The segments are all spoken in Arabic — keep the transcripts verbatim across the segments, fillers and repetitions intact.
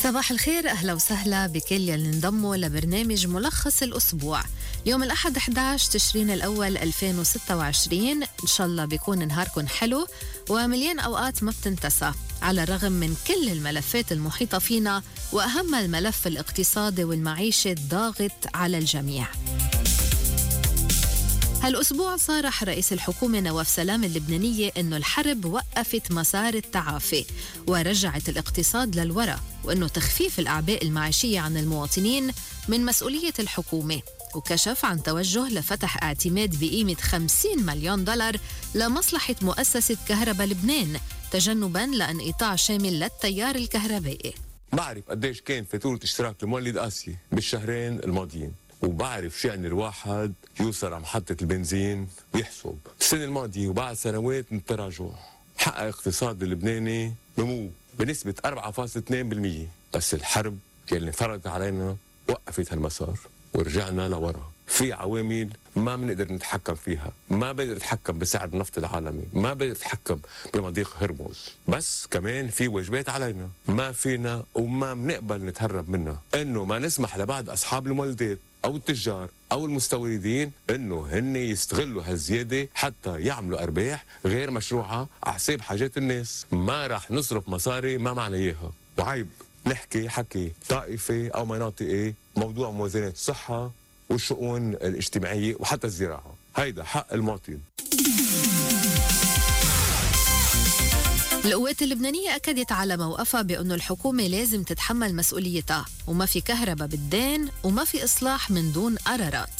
صباح الخير، أهلا وسهلا بكل يلي انضموا لبرنامج ملخص الأسبوع. اليوم الأحد أحد عشر تشرين الأول ألفين وستة وعشرين، إن شاء الله بيكون نهاركم حلو ومليان أوقات ما بتنتسى على الرغم من كل الملفات المحيطة فينا، وأهم الملف الاقتصادي والمعيشي الضاغط على الجميع. هالأسبوع صارح رئيس الحكومة نواف سلام اللبنانية إنه الحرب وقفت مسار التعافي ورجعت الاقتصاد للوراء، وإنه تخفيف الأعباء المعيشية عن المواطنين من مسؤولية الحكومة، وكشف عن توجه لفتح اعتماد بقيمة خمسين مليون دولار لمصلحة مؤسسة كهرباء لبنان تجنباً لانقطاع شامل للتيار الكهربائي. بعرف قديش كان فاتورة اشتراك المولد آسيا بالشهرين الماضيين، وبعرف شأن الواحد يوصل على محطة البنزين ويحسب السنة الماضية وبعد سنوات من التراجع حقق اقتصاد اللبناني نمو بنسبة أربعة فاصلة اثنين بالمئة، بس الحرب اللي فرضت علينا وقفت هالمسار ورجعنا لورا. في عوامل ما بنقدر نتحكم فيها، ما بنقدر نتحكم بسعر النفط العالمي، ما بنقدر نتحكم بمضيق هرمز، بس كمان في واجبات علينا ما فينا وما بنقبل نتهرب منها، انه ما نسمح لبعض اصحاب المولدات او التجار او المستوردين انه هن يستغلوا هالزياده حتى يعملوا ارباح غير مشروعه على حساب حاجات الناس. ما راح نصرف مصاري ما معنا اياها، وعيب نحكي حكي طائفي او مناطقي. موضوع موازنه الصحه والشؤون الاجتماعية وحتى الزراعة، هيدا حق المواطن. القوات اللبنانية أكدت على موقفها بأنه الحكومة لازم تتحمل مسؤوليتها، وما في كهرباء بالدين وما في إصلاح من دون قرارات.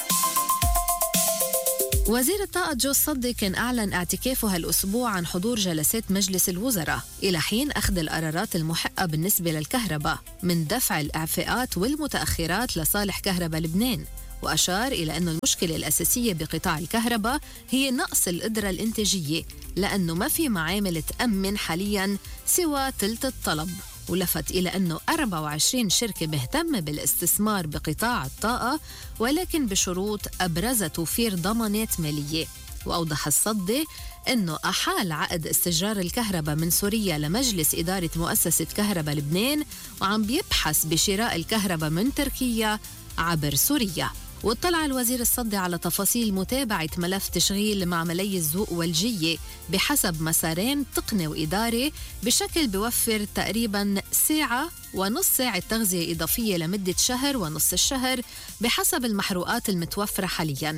وزير الطاقة جو الصدي كان أعلن اعتكافه هالأسبوع عن حضور جلسات مجلس الوزراء إلى حين أخذ القرارات المحقة بالنسبة للكهرباء من دفع الإعفاءات والمتأخرات لصالح كهرباء لبنان، وأشار إلى أن المشكلة الأساسية بقطاع الكهرباء هي نقص القدرة الإنتاجية، لأنه ما في معامل تأمن حالياً سوى ثلث الطلب. ولفت إلى أنه أربعة وعشرين شركة مهتمة بالاستثمار بقطاع الطاقة، ولكن بشروط أبرز توفير ضمانات مالية. وأوضح الصدي أنه أحال عقد استئجار الكهرباء من سوريا لمجلس إدارة مؤسسة كهرباء لبنان، وعم بيبحث بشراء الكهرباء من تركيا عبر سوريا. واطلع الوزير الصدي على تفاصيل متابعة ملف تشغيل معملي الزوق والجية بحسب مسارين تقني وإداري بشكل بيوفر تقريباً ساعة ونص ساعة تغذية إضافية لمدة شهر ونص الشهر بحسب المحروقات المتوفرة حالياً.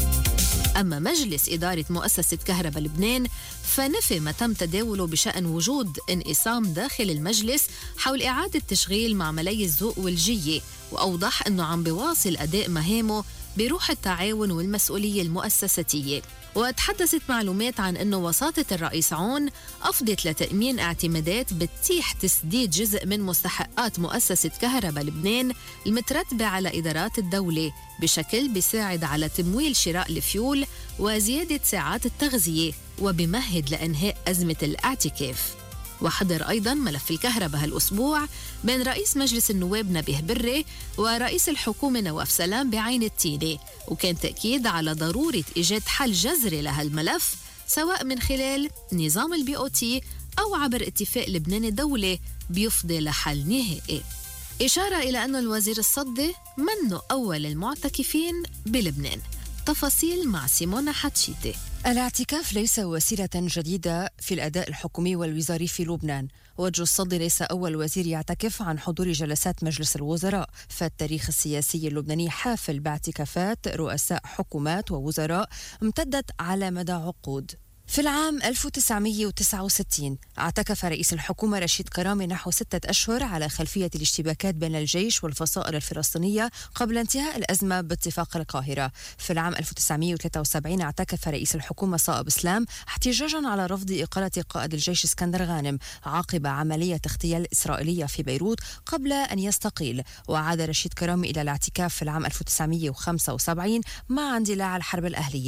أما مجلس إدارة مؤسسة كهرباء لبنان فنفي ما تم تداوله بشأن وجود انقسام داخل المجلس حول إعادة تشغيل معملي الزوق والجية، وأوضح أنه عم بواصل أداء مهامه بروح التعاون والمسؤولية المؤسساتية. وتحدثت معلومات عن أنه وساطة الرئيس عون أفضت لتأمين اعتمادات بتتيح تسديد جزء من مستحقات مؤسسة كهرباء لبنان المترتبة على إدارات الدولة بشكل بيساعد على تمويل شراء الفيول وزيادة ساعات التغذية، وبمهد لإنهاء أزمة الاعتكاف. وحضر أيضاً ملف الكهرباء هالأسبوع بين رئيس مجلس النواب نبيه بري ورئيس الحكومة نواف سلام بعين التينة، وكان تأكيد على ضرورة إيجاد حل جذري لهالملف سواء من خلال نظام البي أو تي أو عبر اتفاق لبناني دولي بيفضي لحل نهائي. إشارة إلى أن الوزير الصدي منه أول المعتكفين بلبنان. تفاصيل مع سيمونا حتشيتي. الاعتكاف ليس وسيلة جديدة في الأداء الحكومي والوزاري في لبنان، وجه الصدي ليس أول وزير يعتكف عن حضور جلسات مجلس الوزراء، فالتاريخ السياسي اللبناني حافل باعتكافات رؤساء حكومات ووزراء امتدت على مدى عقود. في العام ألف وتسعمئة وتسعة وستين اعتكف رئيس الحكومة رشيد كرامي نحو ستة أشهر على خلفية الاشتباكات بين الجيش والفصائل الفلسطينية قبل انتهاء الأزمة باتفاق القاهرة. في العام ألف وتسعمئة وثلاثة وسبعين اعتكف رئيس الحكومة صائب إسلام احتجاجا على رفض إقالة قائد الجيش اسكندر غانم عقب عملية اغتيال إسرائيلية في بيروت قبل أن يستقيل. وعاد رشيد كرامي إلى الاعتكاف في العام ألف وتسعمئة وخمسة وسبعين مع اندلاع الحرب الأهلية.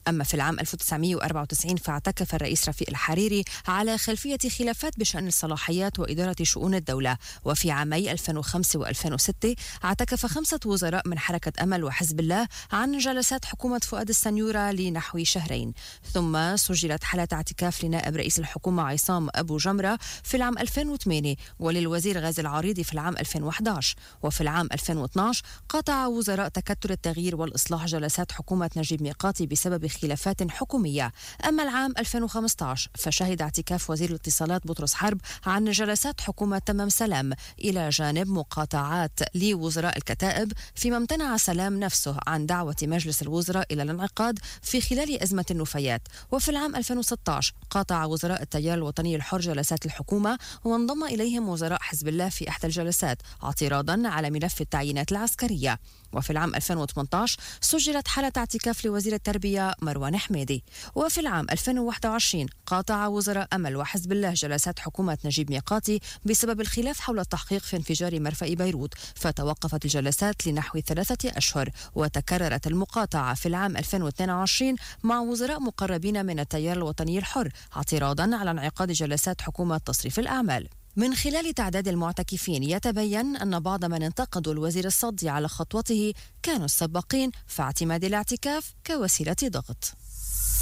أما في العام ألف وتسعمئة وأربعة وتسعين فاعتكف الرئيس رفيق الحريري على خلفية خلافات بشأن الصلاحيات وإدارة شؤون الدولة. وفي عامي ألفين وخمسة وألفين وستة اعتكف خمسة وزراء من حركة أمل وحزب الله عن جلسات حكومة فؤاد السنيورة لنحو شهرين. ثم سجلت حالة اعتكاف لنائب رئيس الحكومة عصام أبو جمرة في العام ألفين وثمانية وللوزير غازي العريضي في العام ألفين وأحد عشر. وفي العام ألفين واثني عشر قاطع وزراء تكتل التغيير والإصلاح جلسات حكومة نجيب ميقاتي بسبب خلافات حكومية. أما العام ألفين وخمسة عشر فشهد اعتكاف وزير الاتصالات بطرس حرب عن جلسات حكومة تمام سلام إلى جانب مقاطعات لوزراء الكتائب، فيما امتنع سلام نفسه عن دعوة مجلس الوزراء إلى الانعقاد في خلال أزمة النفايات. وفي العام ألفين وستة عشر قاطع وزراء التيار الوطني الحر جلسات الحكومة وانضم إليهم وزراء حزب الله في إحدى الجلسات اعتراضا على ملف التعيينات العسكرية. وفي العام ألفين وثمانية عشر سجلت حالة اعتكاف لوزير التربية مروان حميدي. وفي العام ألفين وواحد وعشرين قاطع وزراء أمل وحزب الله جلسات حكومة نجيب ميقاتي بسبب الخلاف حول التحقيق في انفجار مرفأ بيروت، فتوقفت الجلسات لنحو ثلاثة أشهر. وتكررت المقاطعة في العام ألفين واثنين وعشرين مع وزراء مقربين من التيار الوطني الحر اعتراضا على انعقاد جلسات حكومة تصريف الأعمال. من خلال تعداد المعتكفين يتبين أن بعض من انتقدوا الوزير الصدي على خطوته كانوا السباقين في اعتماد الاعتكاف كوسيلة ضغط.